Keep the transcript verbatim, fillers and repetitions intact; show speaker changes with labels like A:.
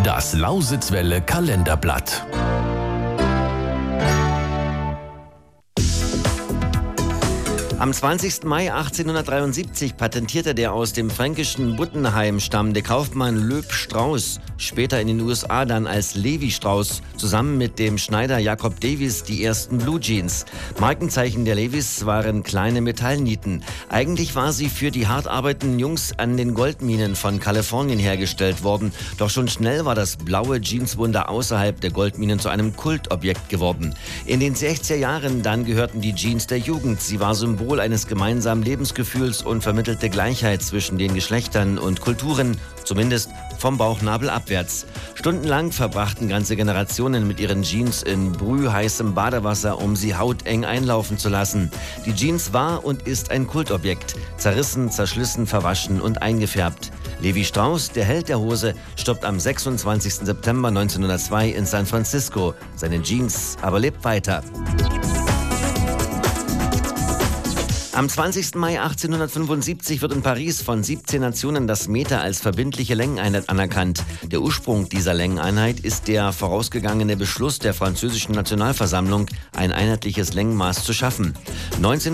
A: Das Lausitzwelle Kalenderblatt.
B: Am zwanzigsten Mai achtzehnhundertdreiundsiebzig patentierte der aus dem fränkischen Buttenheim stammende Kaufmann Löb Strauß, später in den U S A dann als Levi Strauss, zusammen mit dem Schneider Jacob Davis die ersten Blue Jeans. Markenzeichen der Levis waren kleine Metallnieten. Eigentlich war sie für die hart arbeitenden Jungs an den Goldminen von Kalifornien hergestellt worden. Doch schon schnell war das blaue Jeanswunder außerhalb der Goldminen zu einem Kultobjekt geworden. In den sechziger Jahren dann gehörten die Jeans der Jugend. Sie war Symbol eines gemeinsamen Lebensgefühls und vermittelte Gleichheit zwischen den Geschlechtern und Kulturen, zumindest vom Bauchnabel abwärts. Stundenlang verbrachten ganze Generationen mit ihren Jeans in brühheißem Badewasser, um sie hauteng einlaufen zu lassen. Die Jeans war und ist ein Kultobjekt, zerrissen, zerschlissen, verwaschen und eingefärbt. Levi Strauss, der Held der Hose, stirbt am sechsundzwanzigsten September neunzehnhundertzwei in San Francisco. Seine Jeans aber lebt weiter. Am zwanzigsten Mai achtzehnhundertfünfundsiebzig wird in Paris von siebzehn Nationen das Meter als verbindliche Längeneinheit anerkannt. Der Ursprung dieser Längeneinheit ist der vorausgegangene Beschluss der französischen Nationalversammlung, ein einheitliches Längenmaß zu schaffen.